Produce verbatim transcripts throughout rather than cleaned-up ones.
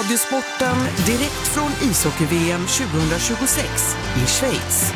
Radiosporten direkt från ishockey-V M tjugohundratjugosex i Schweiz.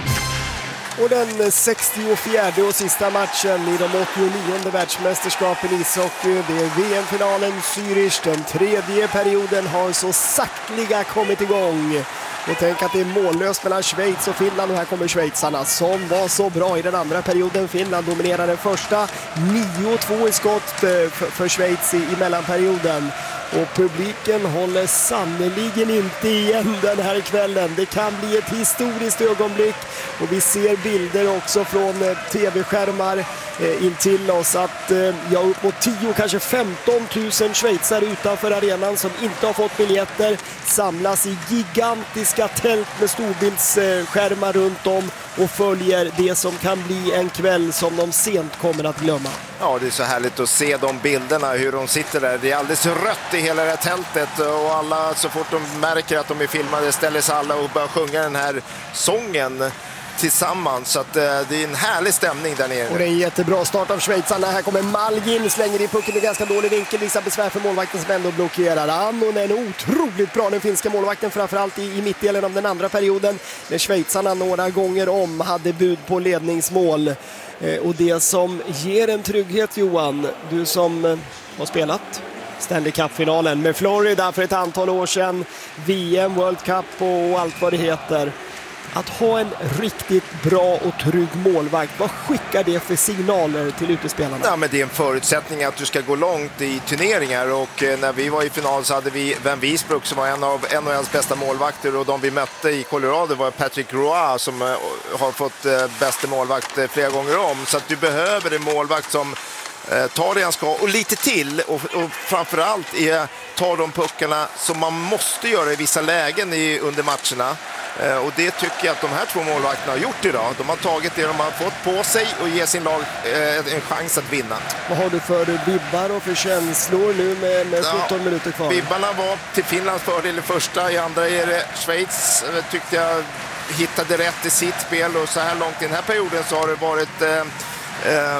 Och den sextiofjärde och sista matchen i de åttionionde världsmästerskapen i ishockey, det är V M-finalen Zürich. Den tredje perioden har så saktliga kommit igång. Och tänk att det är mållöst mellan Schweiz och Finland, och här kommer schweizarna som var så bra i den andra perioden. Finland dominerar den första, nio två i skott för, för Schweiz i, i mellanperioden. Och publiken håller sannoliken inte igen den här kvällen. Det kan bli ett historiskt ögonblick, och vi ser bilder också från tv-skärmar eh, in till oss att eh, ja, upp mot tio, kanske femton tusen schweizare utanför arenan som inte har fått biljetter samlas i gigantiska tält med storbildsskärmar runt om och följer det som kan bli en kväll som de sent kommer att glömma. Ja, det är så härligt att se de bilderna, hur de sitter där. Det är alldeles rött i hela det här tältet, och alla, så fort de märker att de är filmade, ställer sig alla och börjar sjunga den här sången tillsammans. Så att, eh, det är en härlig stämning där nere. Och det är en jättebra start av schweizarna. Här kommer Malgin, slänger i pucken i ganska dålig vinkel, visar besvär för målvakten som ändå blockerar. Annonen är otroligt bra, den finska målvakten, framförallt i, i mittdelen av den andra perioden, när schweizarna några gånger om hade bud på ledningsmål. Eh, och det som ger en trygghet, Johan, du som eh, har spelat Stanley Cup-finalen med Florida för ett antal år sedan, V M, World Cup och allt vad det heter. Att ha en riktigt bra och trygg målvakt, vad skickar det för signaler till utespelarna? Ja, men det är en förutsättning att du ska gå långt i turneringar, och eh, när vi var i final så hade vi Van Wiesbroek som var en av N H L:s bästa målvakter, och de vi mötte i Colorado var Patrick Roy som eh, har fått eh, bästa målvakt eh, flera gånger om. Så att du behöver en målvakt som eh, tar det han ska och lite till, och, och framförallt är, tar de puckarna som man måste göra i vissa lägen i, under matcherna. Och det tycker jag att de här två målvakterna har gjort idag. De har tagit det de har fått på sig och ger sin lag eh, en chans att vinna. Vad har du för vibbar och för känslor nu med, med sjutton ja, minuter kvar? Vibbarna var till Finlands fördel i första, i andra är det Schweiz, tyckte jag hittade rätt i sitt spel, och så här långt i den här perioden så har det varit eh, eh,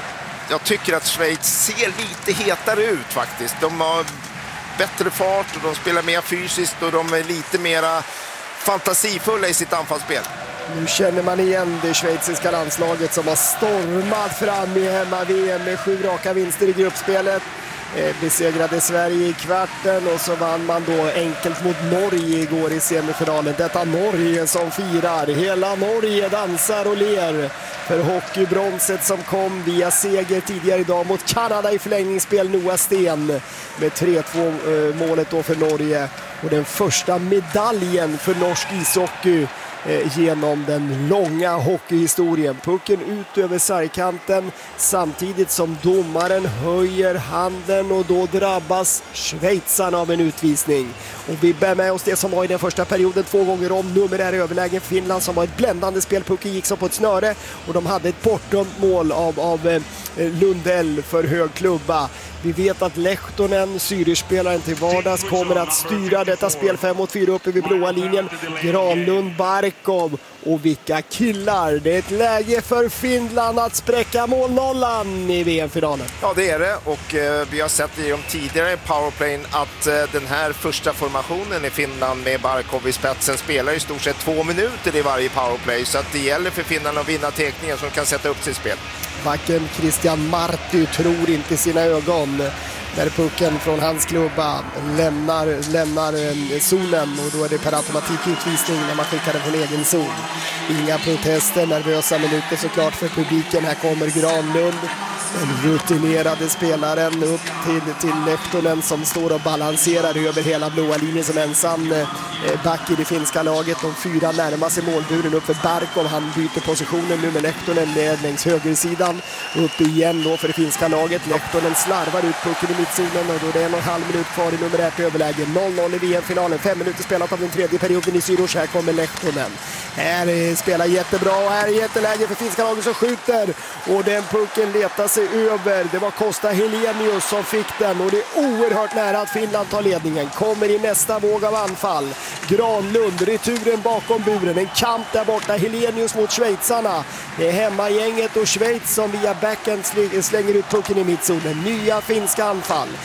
jag tycker att Schweiz ser lite hetare ut faktiskt. De har bättre fart och de spelar mer fysiskt, och de är lite mera fantasifulla i sitt anfallsspel. Nu känner man igen det schweiziska landslaget som har stormat fram i hemma-V M med sju raka vinster i gruppspelet. Eh, besegrade Sverige i kvarten, och så vann man då enkelt mot Norge igår i semifinalen. Detta Norge som firar. Hela Norge dansar och ler för hockeybronset som kom via seger tidigare idag mot Kanada i förlängningsspel. Noah Sten med tre två eh, målet då för Norge, och den första medaljen för norsk ishockey eh, genom den långa hockeyhistorien. Pucken ut över sargkanten samtidigt som domaren höjer handen, och då drabbas schweizarna av en utvisning. Och vi bär med oss det som var i den första perioden två gånger om. Numerär överlägen Finland som var ett bländande spel. Pucken gick så på ett snöre, och de hade ett bortdömt mål av, av eh, Lundell för hög klubba. Vi vet att Lehtonen, Zürich-spelaren till vardags, kommer att styra detta spel fem mot fyra uppe vid blåa linjen. Granlund, Barkov, och vilka killar! Det är ett läge för Finland att spräcka målnollan i V M-finalen. Ja, det är det, och eh, vi har sett i de tidigare powerplayen att eh, den här första formationen i Finland med Barkov i spetsen spelar i stort sett två minuter i varje powerplay, så att det gäller för Finland att vinna tekningen som kan sätta upp sitt spel. Backen Christian Marty tror inte sina ögon när pucken från hans klubba lämnar, lämnar zonen, och då är det per automatik utvisning när man skickar den från egen zon. Inga protester, nervösa minuter såklart för publiken. Här kommer Granlund, den rutinerade spelaren, upp till, till Lehtonen som står och balanserar över hela blåa linjen som ensam eh, back i det finska laget. De fyra närmar sig målburen upp för Barkov. Han byter positionen nu med Lehtonen längs högersidan. Upp igen då för det finska laget. Lehtonen slarvar ut pucken i mittzonen, och då är det en och en halv minut kvar i numerärt överläge. noll noll i V M-finalen. Fem minuter spelat av den tredje perioden i Zürich. Här kommer Lehtonen. Här spelar jättebra, och här är jätteläge för finska laget som skjuter, och den pucken letar sig över. Det var Kosta Helenius som fick den, och det är oerhört nära att Finland tar ledningen. Kommer i nästa våg av anfall. Granlund, returen bakom buren. En kamp där borta. Helenius mot schweizarna. Det är hemmagänget och Schweiz som via backhand slänger ut pucken i mittzonen. Nya finska anfall.